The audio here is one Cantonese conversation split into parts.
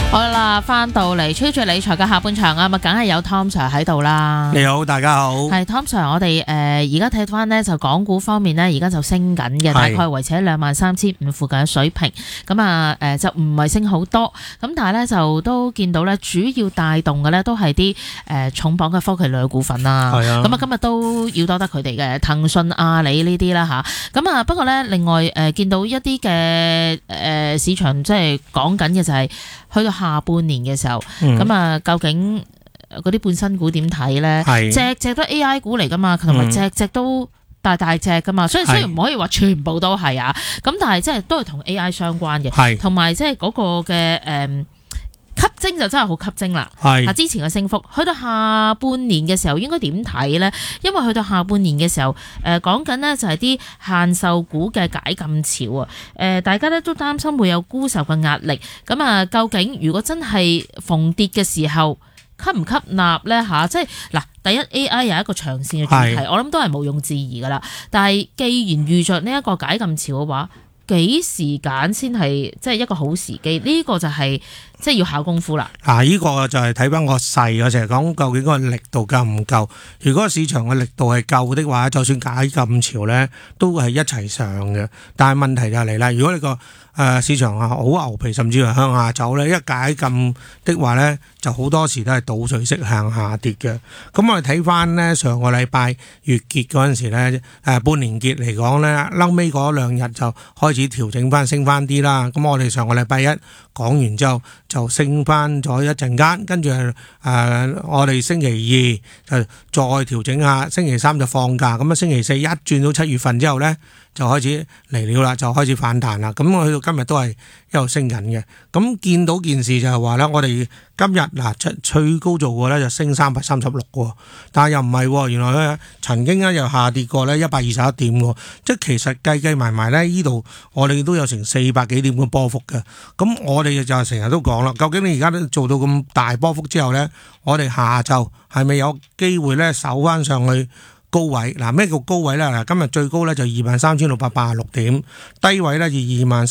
好啦，翻到嚟超著理財嘅下半場啊，咪梗係有 Tom Sir 喺度啦。 你好，大家好。 係 Tom Sir，我哋而家睇翻呢，就港股方面呢，而家就升緊嘅，大概維持喺23,500附近嘅水平。咁啊就唔係升好多，咁但係呢，就都見到呢，主要帶動嘅呢都係啲重磅嘅科技類股份啦。 係啊。 咁啊今日都要多得佢哋嘅騰訊、阿里呢啲啦嚇。咁啊不過呢，另外見到一啲嘅市場即係講緊嘅就係去到下半年嘅時候，咁啊究竟嗰啲半新股點睇咧？隻隻都 AI 股嚟噶嘛，同埋隻隻都大隻噶嘛，所以雖然唔可以話全部都係啊，咁但係即係都係同 AI 相關嘅，同埋即係嗰個嘅吸睛就真係好吸睛啦。之前嘅升幅去到下半年嘅時候應該點睇呢？因為去到下半年嘅時候，講緊呢就係啲限售股嘅解禁潮啊。大家咧都擔心會有沽售嘅壓力。咁啊，究竟如果真係逢跌嘅時候吸唔吸納呢？即係嗱，第一 AI 有一個長線嘅主題，我諗都係毋庸置疑噶啦。但係既然遇着呢一個解禁潮嘅話，幾時揀先係即係一個好時機？呢個就係即係要考功夫啦。 呢個就係睇翻個勢，我成日講究竟個力度夠唔夠。如果市場嘅力度係夠的話，就算解禁潮呢都係一齊上嘅。但係問題就嚟啦，如果你個市場啊好牛皮，甚至係向下走呢，一解禁的話呢，就好多時都係倒水式向下跌嘅。咁我哋睇翻呢上個禮拜月結嗰陣時呢，半年結嚟講呢，後尾嗰2日就開始調整翻，升翻啲啦。咁我哋上個禮拜一講完之後就升翻咗一陣間，跟住我哋星期二就再調整下，星期三就放假，咁啊星期四一轉到7月份之後呢，就開始嚟了啦，就開始反彈啦。咁我去到今日都係一路升緊嘅。咁見到件事就係話呢，我哋今日最高做過呢就升336喎，但係又唔係喎，原來呢曾經呢又下跌過呢121點喎，即係其實計埋埋呢呢度我哋都有成400幾點嘅波幅嘅。咁我哋就成日都講啦，究竟你而家都做到咁大波幅之後呢，我哋下晝係咪有機會呢守翻上去高位？咩叫高位呢？今日最高呢就23,686點，低位呢就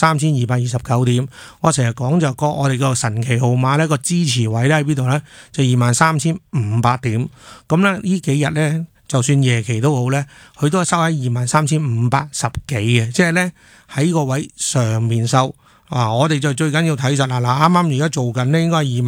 23,229點。我成日講就我哋個神奇號碼呢個支持位呢喺邊度呢？就23,500點。咁呢幾日呢，就算夜期都好呢，佢都係收喺23,510幾嘅，即係呢喺個位上面收。我哋就最緊要睇實啦。啱啱而家做緊呢應該係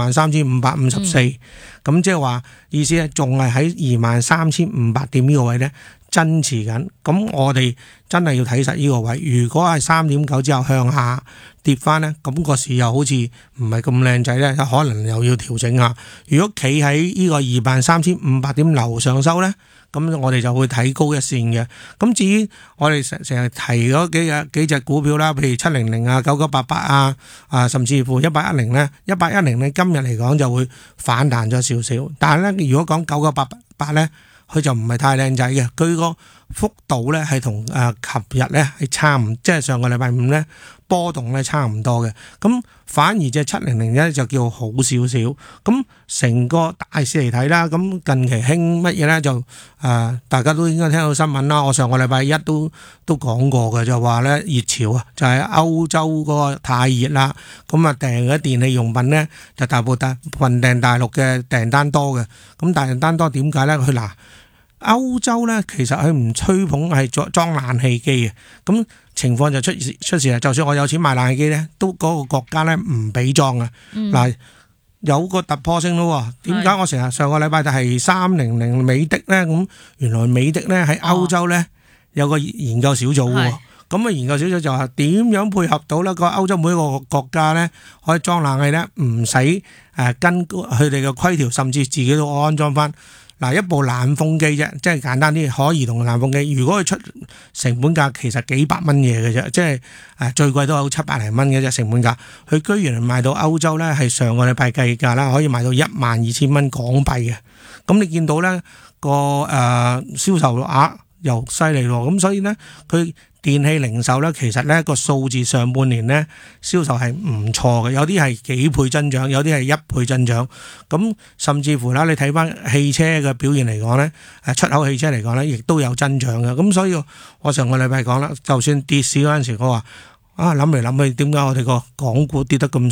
23,554，咁即係話意思咧，仲係喺23,500點呢個位呢增持緊。咁我哋真係要睇實呢個位。如果係3.9之後向下跌翻呢，咁個市又好似唔係咁靚仔呢，可能又要調整下。如果企喺呢個23,500點樓上收呢，咁我哋就會睇高一線嘅。咁至於我哋成日提嗰幾隻股票啦，譬如700啊、9988啊，甚至乎1810呢，1810呢今日嚟講就會反彈咗少少。但係呢，如果講9988呢，佢就唔係太靚仔嘅，佢個幅度呢係同琴日呢係差唔，即係上個禮拜五呢波動呢差唔多嘅。咁反而隻700呢就叫好少少。咁成個大市嚟睇啦，咁近期興乜嘢呢？就大家都應該聽到新聞啦。我上個禮拜一都講過嘅，就話呢熱潮啊，就係歐洲嗰個太熱啦。咁啊訂嘅電器用品呢，就大部分訂大陸嘅訂單多嘅。咁訂單多點解呢？佢歐洲呢，其實佢唔吹捧係裝冷氣機嘅，咁情況就出事啦。就算我有錢買冷氣機呢，都嗰個國家呢唔俾裝啊。有個突破性咯。點解我成日上個禮拜就係300美的呢？咁原來美的呢喺歐洲呢有個研究小組喎。咁研究小組就話點樣配合到呢個歐洲每一個國家呢可以裝冷氣呢，唔使跟佢哋嘅規條，甚至自己都安裝翻。一部冷風機啫，即係簡單啲可移動嘅冷風機。如果佢出成本價其實幾百蚊嘢嘅啫，即係最貴都有700零蚊嘅啫成本價。佢居然賣到歐洲呢，係上個禮拜計價啦，可以賣到12,000蚊港幣嘅。咁你見到呢個銷售額又犀利喎。咁所以呢，佢電器零售呢，其實呢個數字上半年呢銷售係唔錯嘅，有啲係幾倍增長，有啲係1倍增長。咁甚至乎啦，你睇翻汽車嘅表現嚟講呢，出口汽車嚟講呢，亦都有增長嘅。咁所以我上個禮拜講啦，就算跌市嗰陣時，我話諗嚟諗去，點解我哋個港股跌得咁